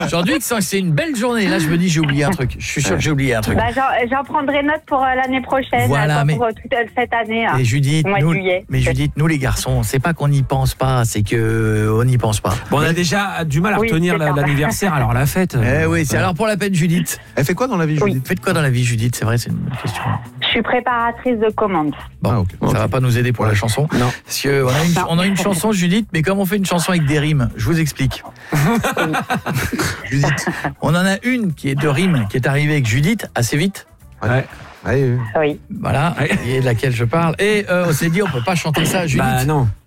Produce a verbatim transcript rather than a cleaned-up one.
Aujourd'hui, c'est une belle journée. Là, je me dis, j'ai oublié un truc. Je suis sûr que j'ai oublié un truc. Bah, j'en, j'en prendrai note pour euh, l'année prochaine, Voilà, euh, mais... pour euh, toute euh, cette année. Et Judith, nous, mais Judith, nous les garçons, c'est pas qu'on n'y pense pas, c'est que on n'y pense pas. Bon, on a déjà du mal à Oui, retenir c'est la, ça. l'anniversaire, alors la fête. Eh oui, c'est alors pour la peine, Judith. Elle fait quoi dans la vie, Judith? Oui. Faites quoi dans la vie, Judith? C'est vrai, c'est une bonne question. Je suis préparatrice de commandes. Bon, Ah, okay. ça okay. va pas nous aider pour la chanson. Non. Parce que on a une, on a une chanson, Judith, mais comme on fait une chanson avec des rimes, je vous explique. Judith, on en a une qui est de rimes, qui est arrivée avec Judith assez vite. Ouais. Ouais, ouais. Oui. Voilà, et de laquelle je parle. Et euh, on s'est dit, on peut pas chanter ça, Judith. Bah non.